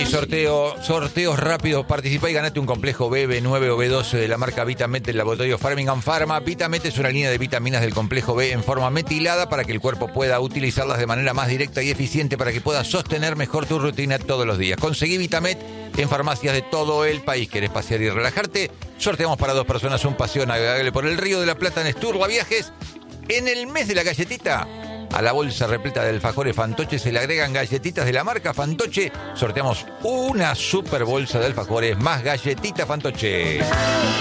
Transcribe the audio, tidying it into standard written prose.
Hay sorteos rápidos. Participa y ganate un complejo B, B9 o B12 de la marca Vitamet del laboratorio Framingham Pharma. Vitamet es una línea de vitaminas del complejo B en forma metilada para que el cuerpo pueda utilizarlas de manera más directa y eficiente para que puedas sostener mejor tu rutina todos los días. Conseguí Vitamet en farmacias de todo el país. ¿Querés pasear y relajarte? Sorteamos para 2 personas un paseo navegable por el Río de la Plata en Esturba Viajes. En el mes de la galletita, a la bolsa repleta de alfajores Fantoche se le agregan galletitas de la marca Fantoche. Sorteamos una super bolsa de alfajores más galletita Fantoche.